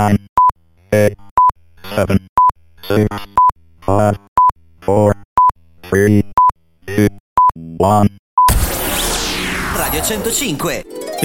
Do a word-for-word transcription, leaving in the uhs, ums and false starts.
nine, eight, seven, six, five, four, three, two, one. Radio centocinque.